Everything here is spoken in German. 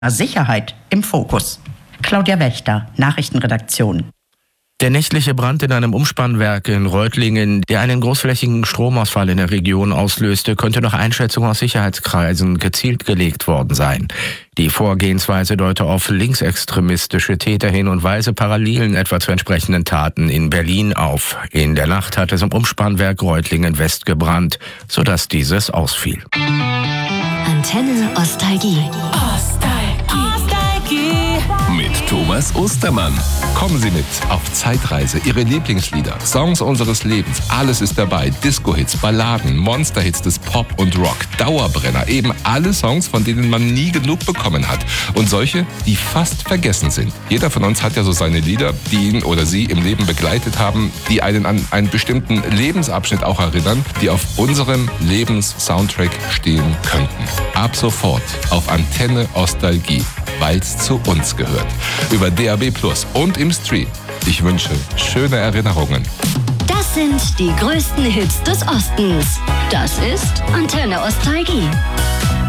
Sicherheit im Fokus. Claudia Wächter, Nachrichtenredaktion. Der nächtliche Brand in einem Umspannwerk in Reutlingen, der einen großflächigen Stromausfall in der Region auslöste, könnte nach Einschätzung aus Sicherheitskreisen gezielt gelegt worden sein. Die Vorgehensweise deute auf linksextremistische Täter hin und weise Parallelen etwa zu entsprechenden Taten in Berlin auf. In der Nacht hat es im Umspannwerk Reutlingen West gebrannt, sodass dieses ausfiel. Antenne Ostalgie. Mit Thomas Ostermann. Kommen Sie mit auf Zeitreise. Ihre Lieblingslieder, Songs unseres Lebens, alles ist dabei. Disco-Hits, Balladen, Monster-Hits des Pop und Rock, Dauerbrenner. Eben alle Songs, von denen man nie genug bekommen hat. Und solche, die fast vergessen sind. Jeder von uns hat ja so seine Lieder, die ihn oder sie im Leben begleitet haben, die einen an einen bestimmten Lebensabschnitt auch erinnern, die auf unserem Lebens-Soundtrack stehen könnten. Ab sofort auf Antenne Ostalgie, weil's zu uns gehört. Über DAB+ und im Stream. Ich wünsche schöne Erinnerungen. Das sind die größten Hits des Ostens. Das ist Antenne Ostalgie.